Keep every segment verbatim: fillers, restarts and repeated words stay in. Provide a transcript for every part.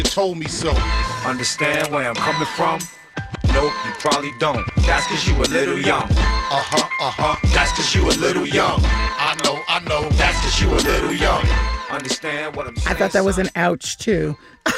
told me so. Understand where I'm coming from? Nope, you probably don't. That's cause you a little young. Uh-huh, uh-huh. That's cause you a little young. I know, I know. That's cause you a little young. Understand what I'm saying? I thought that was an ouch, too.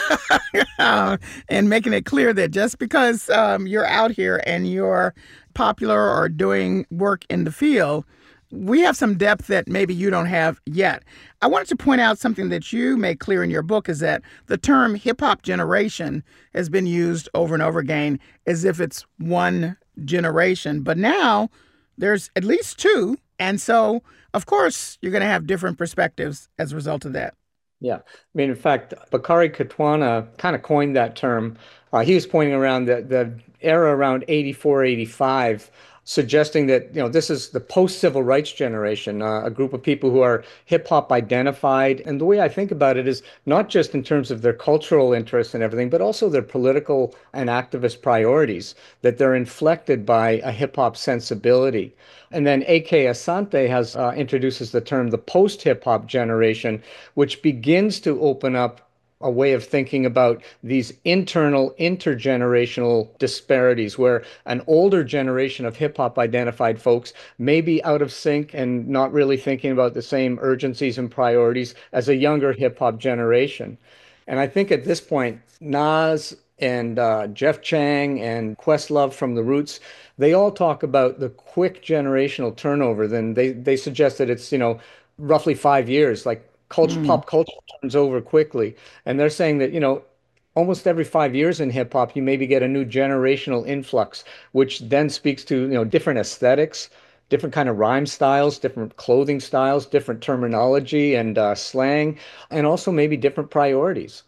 uh, and making it clear that just because um, you're out here and you're popular or doing work in the field, we have some depth that maybe you don't have yet. I wanted to point out something that you make clear in your book is that the term hip-hop generation has been used over and over again as if it's one generation. But now there's at least two. And so, of course, you're going to have different perspectives as a result of that. Yeah. I mean, in fact, Bakari Katwana kind of coined that term. Uh, he was pointing around the, the era around eighty-four, eighty-five, suggesting that, you know, this is the post-civil rights generation, uh, a group of people who are hip-hop identified. And the way I think about it is not just in terms of their cultural interests and everything, but also their political and activist priorities, that they're inflected by a hip-hop sensibility. And then A K Asante has uh, introduces the term the post-hip-hop generation, which begins to open up a way of thinking about these internal intergenerational disparities where an older generation of hip hop identified folks may be out of sync and not really thinking about the same urgencies and priorities as a younger hip hop generation. And I think at this point, Nas and uh, Jeff Chang and Questlove from The Roots, they all talk about the quick generational turnover. Then they, they suggest that it's, you know, roughly five years, like Culture, mm. pop culture turns over quickly. And they're saying that, you know, almost every five years in hip hop, you maybe get a new generational influx, which then speaks to, you know, different aesthetics, different kind of rhyme styles, different clothing styles, different terminology and uh, slang, and also maybe different priorities.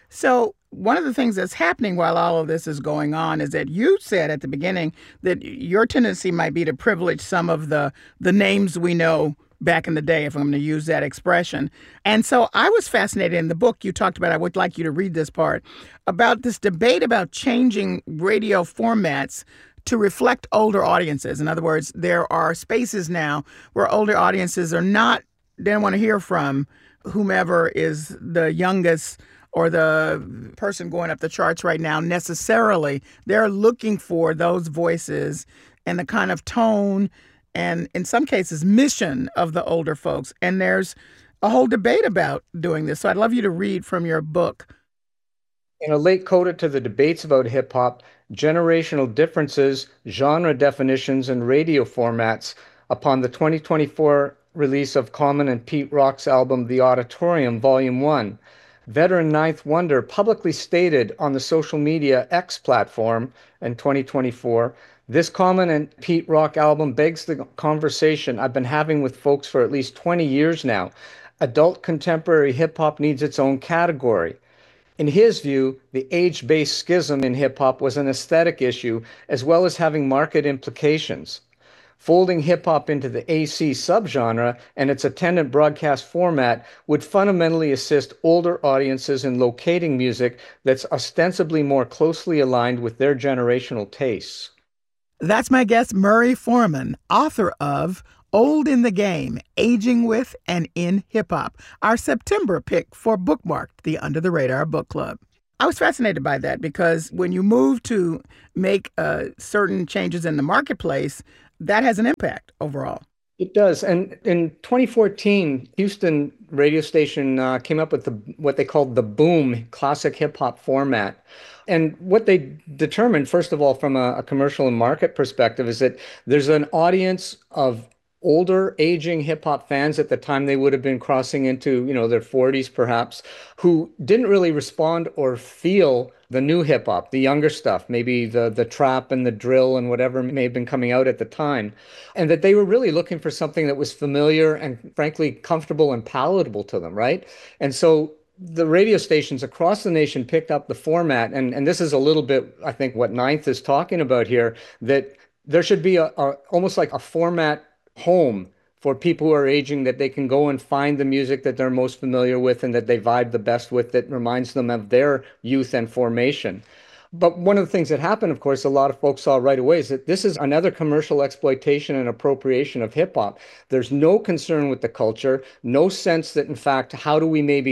So one of the things that's happening while all of this is going on is that you said at the beginning that your tendency might be to privilege some of the the names we know back in the day, if I'm going to use that expression. And so I was fascinated in the book you talked about, I would like you to read this part, about this debate about changing radio formats to reflect older audiences. In other words, there are spaces now where older audiences are not, they don't want to hear from whomever is the youngest or the person going up the charts right now necessarily. They're looking for those voices and the kind of tone and in some cases, mission of the older folks. And there's a whole debate about doing this. So I'd love you to read from your book. In a late coda to the debates about hip hop, generational differences, genre definitions, and radio formats upon the twenty twenty-four release of Common and Pete Rock's album, The Auditorium, Volume one, veteran Ninth Wonder publicly stated on the social media X platform in twenty twenty-four, this Common and Pete Rock album begs the conversation I've been having with folks for at least twenty years now. Adult contemporary hip-hop needs its own category. In his view, the age-based schism in hip-hop was an aesthetic issue as well as having market implications. Folding hip-hop into the A C subgenre and its attendant broadcast format would fundamentally assist older audiences in locating music that's ostensibly more closely aligned with their generational tastes. That's my guest, Murray Foreman, author of Old in the Game, Aging With and in Hip Hop, our September pick for Bookmarked, the Under the Radar Book Club. I was fascinated by that because when you move to make uh, certain changes in the marketplace, that has an impact overall. It does. And in twenty fourteen, Houston radio station uh, came up with the what they called the Boom classic hip hop format. And what they determined, first of all, from a, a commercial and market perspective, is that there's an audience of older, aging hip hop fans at the time they would have been crossing into, you know, their forties perhaps, who didn't really respond or feel the new hip hop, the younger stuff, maybe the the trap and the drill and whatever may have been coming out at the time. And that they were really looking for something that was familiar and frankly comfortable and palatable to them, right? And so the radio stations across the nation picked up the format, and, and this is a little bit, I think, what Ninth is talking about here, that there should be a, a almost like a format home for people who are aging, that they can go and find the music that they're most familiar with and that they vibe the best with, that reminds them of their youth and formation. But one of the things that happened, of course, a lot of folks saw right away is that this is another commercial exploitation and appropriation of hip hop. There's no concern with the culture, no sense that, in fact, how do we maybe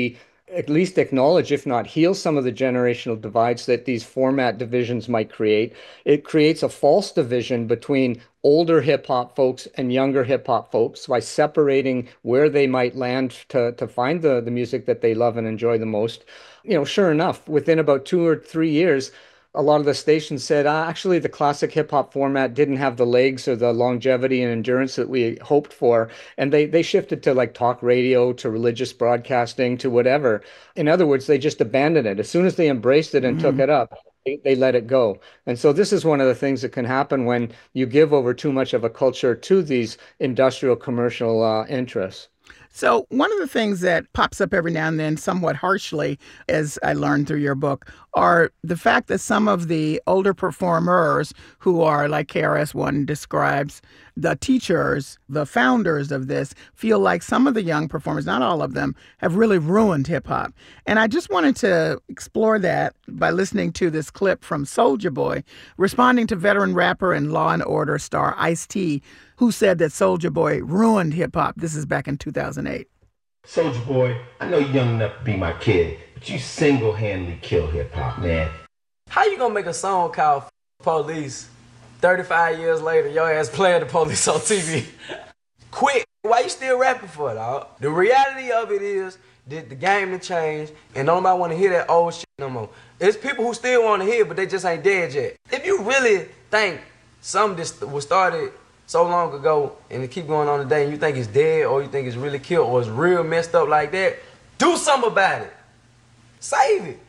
at least acknowledge, if not heal, some of the generational divides that these format divisions might create. It creates a false division between older hip hop folks and younger hip hop folks by separating where they might land to, to find the, the music that they love and enjoy the most. You know, sure enough, within about two or three years, a lot of the stations said, ah, actually, the classic hip hop format didn't have the legs or the longevity and endurance that we hoped for. And they, they shifted to like talk radio, to religious broadcasting, to whatever. In other words, they just abandoned it. As soon as they embraced it and mm-hmm. took it up, they, they let it go. And so this is one of the things that can happen when you give over too much of a culture to these industrial commercial uh, interests. So one of the things that pops up every now and then, somewhat harshly, as I learned through your book, are the fact that some of the older performers who are, like K R S One describes, the teachers, the founders of this, feel like some of the young performers, not all of them, have really ruined hip-hop. And I just wanted to explore that by listening to this clip from Soulja Boy, responding to veteran rapper and Law and Order star Ice-T, who said that Soulja Boy ruined hip-hop. This is back in two thousand eight. Soulja Boy, I know you're young enough to be my kid, but you single-handedly kill hip-hop, man. How you gonna make a song called Police? thirty-five years later, your ass playing the police on T V. Quit. Why you still rapping for it, dog? The reality of it is that the game has changed and nobody want to hear that old shit no more. There's people who still want to hear it, but they just ain't dead yet. If you really think something this was started so long ago and it keep going on today and you think it's dead or you think it's really killed or it's real messed up like that, do something about it. Save it.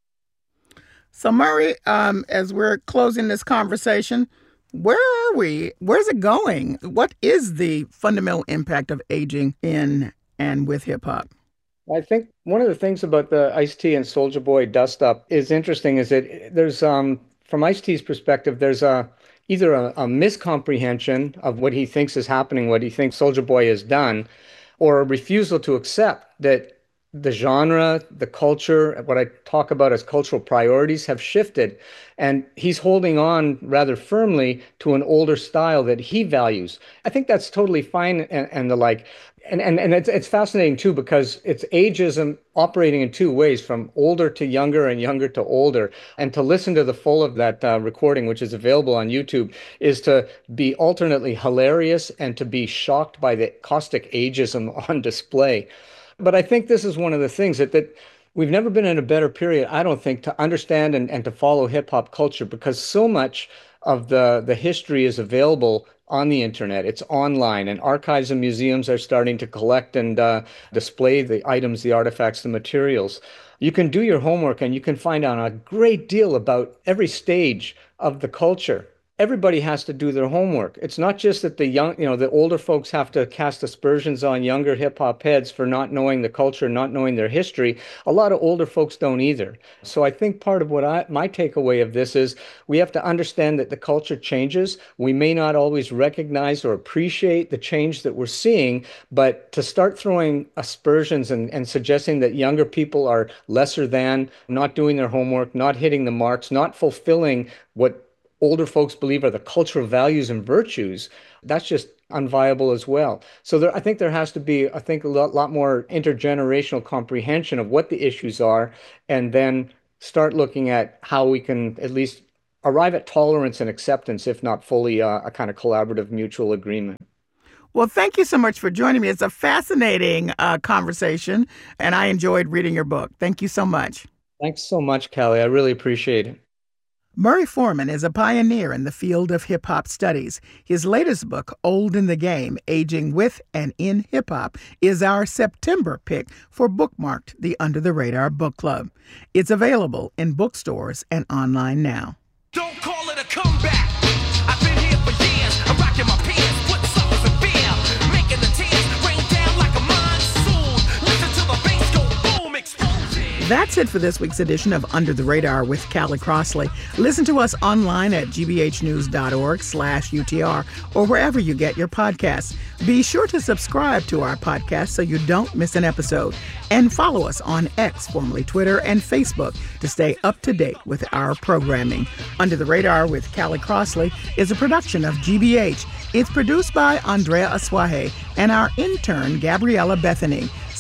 So Murray, um, as we're closing this conversation, where are we? Where's it going? What is the fundamental impact of aging in and with hip hop? I think one of the things about the Ice-T and Soulja Boy dust up is interesting is that there's, um, from Ice-T's perspective, there's a either a, a miscomprehension of what he thinks is happening, what he thinks Soulja Boy has done, or a refusal to accept that the genre, the culture, what I talk about as cultural priorities have shifted. And he's holding on rather firmly to an older style that he values. I think that's totally fine and, and the like. And, and, and it's, it's fascinating, too, because it's ageism operating in two ways, from older to younger and younger to older. And to listen to the full of that uh, recording, which is available on YouTube, is to be alternately hilarious and to be shocked by the caustic ageism on display. But I think this is one of the things that, that we've never been in a better period, I don't think, to understand and, and to follow hip-hop culture, because so much of the, the history is available on the internet. It's online, and archives and museums are starting to collect and uh, display the items, the artifacts, the materials. You can do your homework and you can find out a great deal about every stage of the culture. Everybody has to do their homework. It's not just that the young, you know, the older folks have to cast aspersions on younger hip hop heads for not knowing the culture, not knowing their history. A lot of older folks don't either. So I think part of what I, my takeaway of this is we have to understand that the culture changes. We may not always recognize or appreciate the change that we're seeing, but to start throwing aspersions and, and suggesting that younger people are lesser than, not doing their homework, not hitting the marks, not fulfilling what older folks believe are the cultural values and virtues, that's just unviable as well. So there, I think there has to be, I think, a lot, lot more intergenerational comprehension of what the issues are, and then start looking at how we can at least arrive at tolerance and acceptance, if not fully uh, a kind of collaborative mutual agreement. Well, thank you so much for joining me. It's a fascinating uh, conversation, and I enjoyed reading your book. Thank you so much. Thanks so much, Callie. I really appreciate it. Murray Foreman is a pioneer in the field of hip-hop studies. His latest book, Old in the Game, Aging with and in Hip-Hop, is our September pick for Bookmarked, the Under the Radar Book Club. It's available in bookstores and online now. Don't call it a comeback. I've been here for years. I'm rocking my pants, putting suckers in fear, making the tears rain down like a monsoon. Listen to the bass go boom, explosion. That's it for this week's edition of Under the Radar with Callie Crossley. Listen to us online at g b h news dot org slash U T R or wherever you get your podcasts. Be sure to subscribe to our podcast so you don't miss an episode. And follow us on X, formerly Twitter, and Facebook to stay up to date with our programming. Under the Radar with Callie Crossley is a production of G B H. It's produced by Andrea Aswahe and our intern, Gabriella Bethany.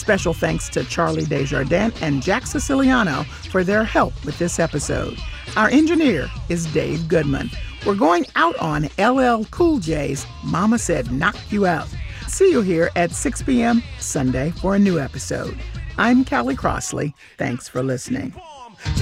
Special thanks to Charlie Desjardins and Jack Siciliano for their help with this episode. Our engineer is Dave Goodman. We're going out on L L Cool J's Mama Said Knock You Out. See you here at six p.m. Sunday for a new episode. I'm Callie Crossley. Thanks for listening.